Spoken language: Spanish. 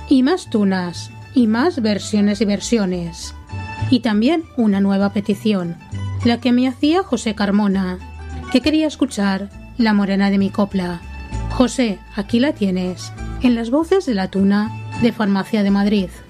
y más tunas, y más versiones y versiones. Y también una nueva petición, la que me hacía José Carmona, que quería escuchar La morena de mi copla. José, aquí la tienes, en las voces de la tuna de Farmacia de Madrid.